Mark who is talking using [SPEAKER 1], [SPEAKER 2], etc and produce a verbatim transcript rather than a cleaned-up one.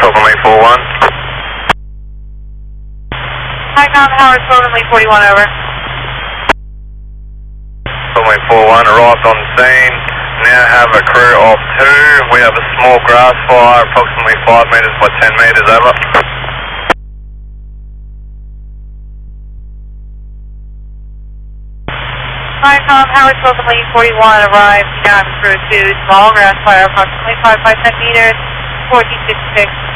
[SPEAKER 1] Silver Lane four one.
[SPEAKER 2] Hi, Tom Howard, Silver Lane forty-one, over.
[SPEAKER 1] Silver Lane four one, arrived on scene. Now have a crew of two. We have a small grass fire, approximately five metres by ten metres, over.
[SPEAKER 2] Hi, Tom Howard, Silver Lane forty-one, arrived. Now have a crew of two. Small grass fire, approximately five by ten metres, fourteen fifty-six.